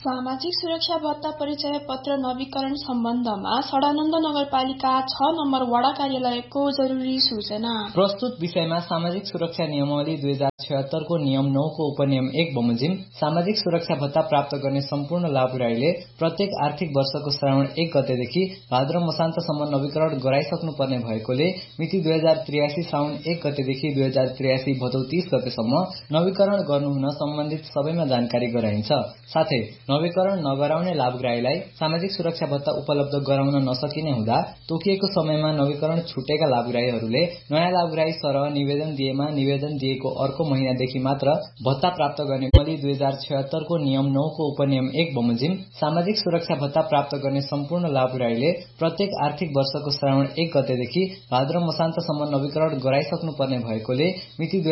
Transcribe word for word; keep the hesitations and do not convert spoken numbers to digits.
सामाजिक सुरक्षा भत्ता परिचय पत्र नवीकरण सम्बन्धमा सडानन्द नगरपालिका छ नम्बर वडा कार्यालयको जरुरी सूचना। प्रस्तुत विषयमा सामाजिक सुरक्षा नियमावली दुई हजार छिहत्तर को नियम नौ को उपनियम एक बमोजिम सामाजिक सुरक्षा भत्ता प्राप्त गर्ने सम्पूर्ण लाभुराईले प्रत्येक आर्थिक वर्षको श्रावण एक गतेदेखि भाद्र मसान्तसम्म नवीकरण गराइसक्नु पर्ने भएकोले मिति दुई हजार त्रियासी साउन एक गतेदेखि दुई हजार त्रियासी भदौ तीस गतेसम्म नवीकरण गर्नुहुन सम्बन्धित सबैमा जानकारी गराइन्छ। साथै नवीकरण नगराउने लाभग्राहीलाई सामाजिक सुरक्षा भत्ता उपलब्ध गराउन नसकिने हुँदा तोकिएको समयमा नवीकरण छुटेका लाभग्राहीहरूले नयाँ लाभग्राही सरह निवेदन दिएमा निवेदन दिएको अर्को महिनादेखि मात्र भत्ता प्राप्त गर्ने मिति दुई हजार छिहत्तर को नियम नौ को उपनियम एक बमोजिम सामाजिक सुरक्षा भत्ता प्राप्त गर्ने सम्पूर्ण लाभग्राहीले प्रत्येक आर्थिक वर्षको श्रावण एक गतेदेखि भाद्र मसान्तसम्म नवीकरण गराइसक्नु पर्ने भएकोले मिति